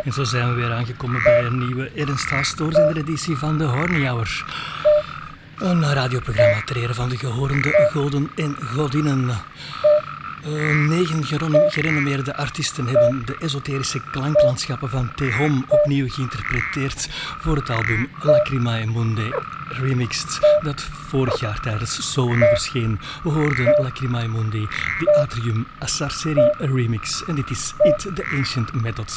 En zo zijn we weer aangekomen bij een nieuwe Ernst Haas editie van de Horny Hour. Een radioprogramma ter ere van de gehorende goden en godinnen. 9 gerenommeerde artiesten hebben de esoterische klanklandschappen van Tehom opnieuw geïnterpreteerd voor het album Lacrimae Mundi Remixed, dat vorig jaar tijdens Soen verscheen. We hoorden Lacrimae Mundi, The Atrium Sarceri Remix, en dit is It, The Ancient Methods